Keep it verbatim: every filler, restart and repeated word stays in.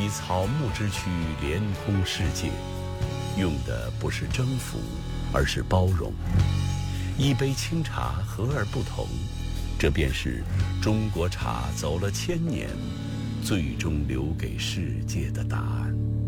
以草木之躯连通世界，用的不是征服，而是包容。一杯清茶和而不同，这便是中国茶走了千年，最终留给世界的答案。